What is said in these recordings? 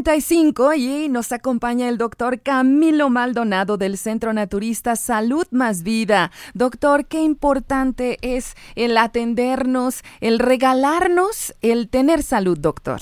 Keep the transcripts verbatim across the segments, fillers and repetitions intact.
treinta y cinco y nos acompaña el doctor Camilo Maldonado del Centro Naturista Salud Más Vida. Doctor, qué importante es el atendernos, el regalarnos, el tener salud, doctor.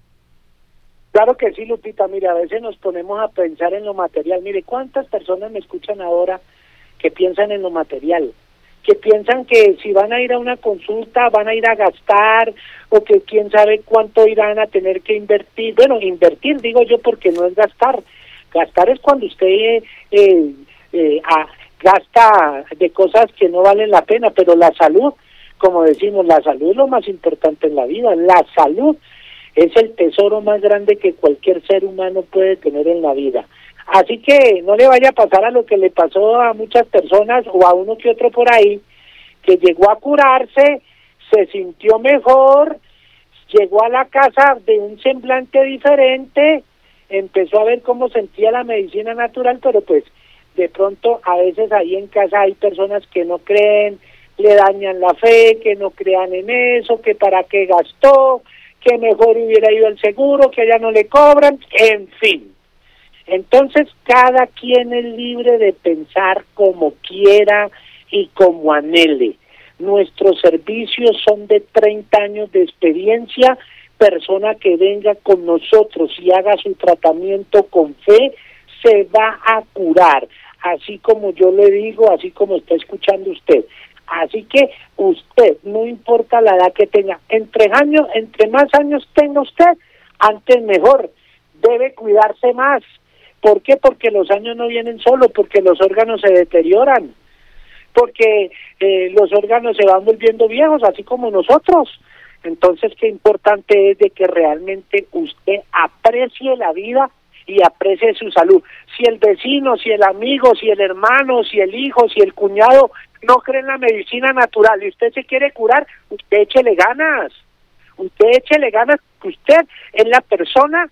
Claro que sí, Lupita. Mire, a veces nos ponemos a pensar en lo material. Mire, ¿cuántas personas me escuchan ahora que piensan en lo material? Que piensan que si van a ir a una consulta van a ir a gastar, o que quién sabe cuánto irán a tener que invertir. Bueno, invertir digo yo porque no es gastar. Gastar es cuando usted eh, eh, a, gasta de cosas que no valen la pena, pero la salud, como decimos, la salud es lo más importante en la vida. La salud es el tesoro más grande que cualquier ser humano puede tener en la vida. Así que no le vaya a pasar a lo que le pasó a muchas personas o a uno que otro por ahí, que llegó a curarse, se sintió mejor, llegó a la casa de un semblante diferente, empezó a ver cómo sentía la medicina natural, pero pues de pronto a veces ahí en casa hay personas que no creen, le dañan la fe, que no crean en eso, que para qué gastó, que mejor hubiera ido al seguro, que allá no le cobran, en fin. Entonces, cada quien es libre de pensar como quiera y como anhele. Nuestros servicios son de treinta años de experiencia. Persona que venga con nosotros y haga su tratamiento con fe, se va a curar. Así como yo le digo, así como está escuchando usted. Así que usted, no importa la edad que tenga, entre años, entre más años tenga usted, antes mejor. Debe cuidarse más. ¿Por qué? Porque los años no vienen solos, porque los órganos se deterioran, porque eh, los órganos se van volviendo viejos, así como nosotros. Entonces, qué importante es de que realmente usted aprecie la vida y aprecie su salud. Si el vecino, si el amigo, si el hermano, si el hijo, si el cuñado no cree en la medicina natural y usted se quiere curar, usted échele ganas. Usted échele ganas, que usted es la persona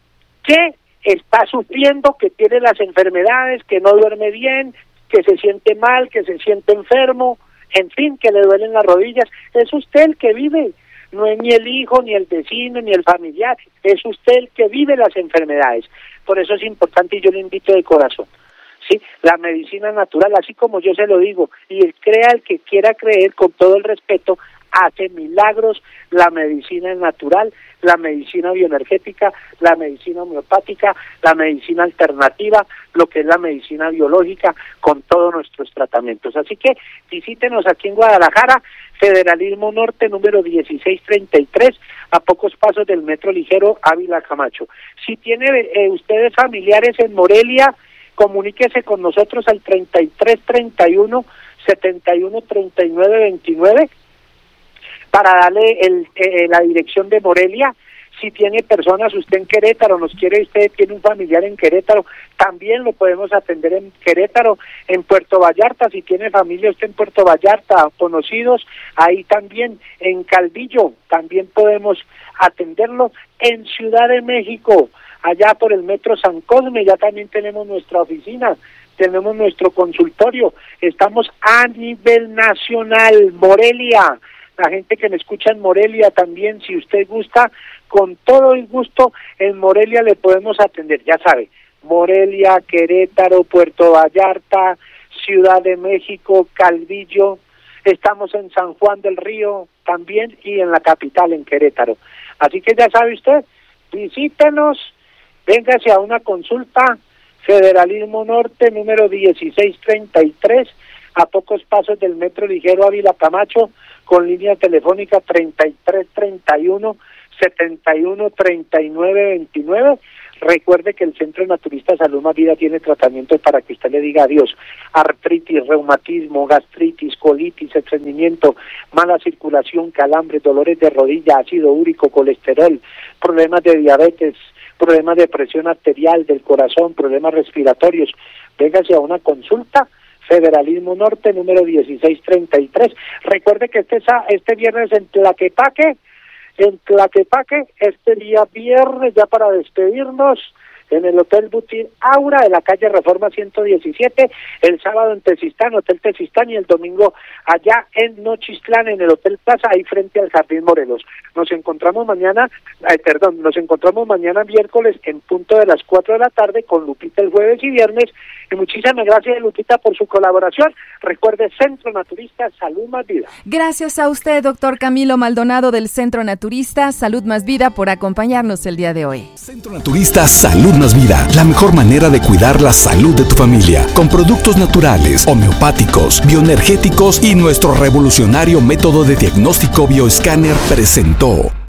que está sufriendo, que tiene las enfermedades, que no duerme bien, que se siente mal, que se siente enfermo, en fin, que le duelen las rodillas. Es usted el que vive, no es ni el hijo, ni el vecino, ni el familiar, es usted el que vive las enfermedades. Por eso es importante y yo le invito de corazón, ¿sí? La medicina natural, así como yo se lo digo, y el crea el que quiera creer, con todo el respeto, hace milagros. La medicina natural, la medicina bioenergética, la medicina homeopática, la medicina alternativa, lo que es la medicina biológica, con todos nuestros tratamientos. Así que visítenos aquí en Guadalajara, Federalismo Norte, número dieciséis treinta y tres, a pocos pasos del Metro Ligero Ávila Camacho. Si tiene eh, ustedes familiares en Morelia, comuníquese con nosotros al treinta y tres treinta y uno setenta y uno treinta y nueve veintinueve, para darle el, eh, la dirección de Morelia. Si tiene personas usted en Querétaro, nos quiere, usted tiene un familiar en Querétaro, también lo podemos atender en Querétaro. En Puerto Vallarta, si tiene familia usted en Puerto Vallarta, conocidos, ahí también. En Calvillo también podemos atenderlo. En Ciudad de México, allá por el Metro San Cosme, ya también tenemos nuestra oficina, tenemos nuestro consultorio. Estamos a nivel nacional. Morelia, la gente que me escucha en Morelia también, si usted gusta, con todo el gusto, en Morelia le podemos atender. Ya sabe, Morelia, Querétaro, Puerto Vallarta, Ciudad de México, Calvillo, estamos en San Juan del Río también y en la capital, en Querétaro. Así que ya sabe usted, visítenos, véngase a una consulta, Federalismo Norte, número dieciséis treinta y tres, a pocos pasos del Metro Ligero Ávila Camacho, con línea telefónica treinta y tres treinta y uno setenta y uno treinta y nueve veintinueve. Recuerde que el Centro Naturista Salud Más Vida tiene tratamientos para que usted le diga adiós. Artritis, reumatismo, gastritis, colitis, estreñimiento, mala circulación, calambres, dolores de rodilla, ácido úrico, colesterol, problemas de diabetes, problemas de presión arterial del corazón, problemas respiratorios. Véngase a una consulta, Federalismo Norte, número dieciséis treinta y tres. Recuerde que este, este viernes en Tlaquepaque, en Tlaquepaque, este día viernes, ya para despedirnos, en el Hotel Boutique Aura de la calle Reforma ciento diecisiete, el sábado en Tezistán, Hotel Tezistán, y el domingo allá en Nochistlán, en el Hotel Plaza, ahí frente al Jardín Morelos. Nos encontramos mañana, eh, perdón, nos encontramos mañana miércoles en punto de las cuatro de la tarde con Lupita el jueves y viernes, y muchísimas gracias, Lupita, por su colaboración. Recuerde, Centro Naturista Salud Más Vida. Gracias a usted, doctor Camilo Maldonado del Centro Naturista Salud Más Vida, por acompañarnos el día de hoy. Centro Naturista Salud Más Vida, la mejor manera de cuidar la salud de tu familia, con productos naturales, homeopáticos, bioenergéticos y nuestro revolucionario método de diagnóstico bioescáner presentó